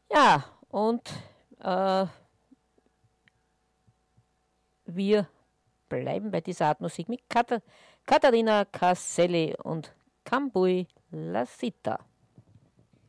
Ja, und äh, wir bleiben bei dieser Art Musik mit Katharina Casselli und Cambui La Sita.